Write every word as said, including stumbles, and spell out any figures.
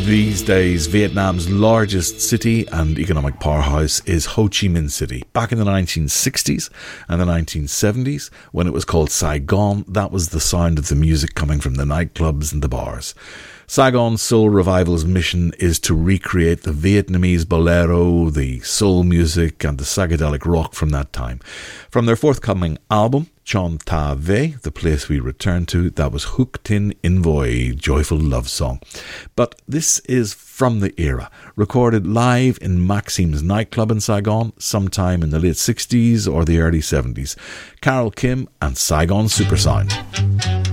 These days, Vietnam's largest city and economic powerhouse is Ho Chi Minh City. Back in the nineteen sixties and the nineteen seventies, when it was called Saigon, that was the sound of the music coming from the nightclubs and the bars. Saigon Soul Revival's mission is to recreate the Vietnamese bolero, the soul music and the psychedelic rock from that time. From their forthcoming album, Chon Ta Ve, the place we return to, that was Hook Tin Invoy, joyful love song. But this is from the era, recorded live in Maxim's nightclub in Saigon sometime in the late sixties or the early seventies. Carole Kim and Saigon Supersound.